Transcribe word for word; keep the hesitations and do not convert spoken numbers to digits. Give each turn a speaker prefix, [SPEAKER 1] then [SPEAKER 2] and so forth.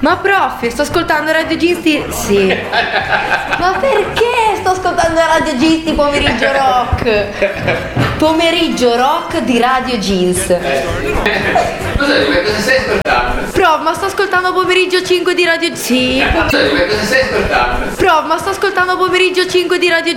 [SPEAKER 1] Ma prof, sto ascoltando Radio Gisti. Sì. Ma perché sto ascoltando Radio Gisti pomeriggio rock? Pomeriggio rock di Radio Jeans.
[SPEAKER 2] Scusami, cosa stai ascoltando?
[SPEAKER 1] Prof, ma sto ascoltando pomeriggio cinque di Radio. Sì.
[SPEAKER 2] Scusami, cosa stai ascoltando?
[SPEAKER 1] Prof, ma sto ascoltando pomeriggio cinque di Radio